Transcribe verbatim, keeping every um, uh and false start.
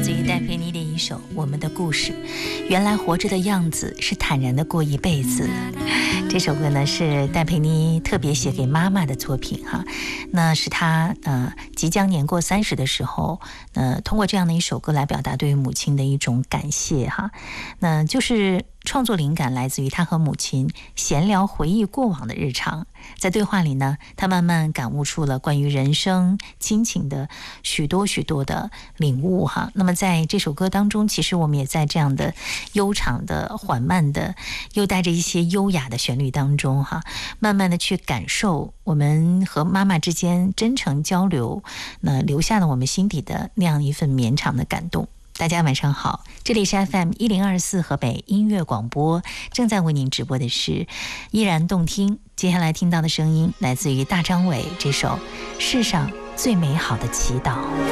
自于戴佩妮的一首《我们的故事》。原来活着的样子是坦然的过一辈子。这首歌呢是戴佩妮特别写给妈妈的作品哈，那是她呃即将年过三十的时候，呃通过这样的一首歌来表达对于母亲的一种感谢哈。那就是创作灵感来自于她和母亲闲聊回忆过往的日常，在对话里呢，她慢慢感悟出了关于人生亲情的许多许多的领悟哈。那么在这首歌当中，其实我们也在这样的悠长的缓慢的又带着一些优雅的旋律当中哈，慢慢的去感受我们和妈妈之间真诚交流，那留下了我们心底的那样一份绵长的感动。大家晚上好，这里是 F M 一零二四河北音乐广播，正在为您直播的是依然动听。接下来听到的声音来自于大张伟这首《世上最美好的祈祷》。